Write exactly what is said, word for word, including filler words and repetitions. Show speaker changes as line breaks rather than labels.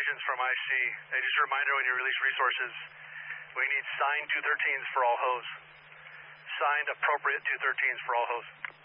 Agents from I C. Hey, just a reminder when you release resources, we need signed two thirteens for all hosts. Signed appropriate two thirteens for all hosts.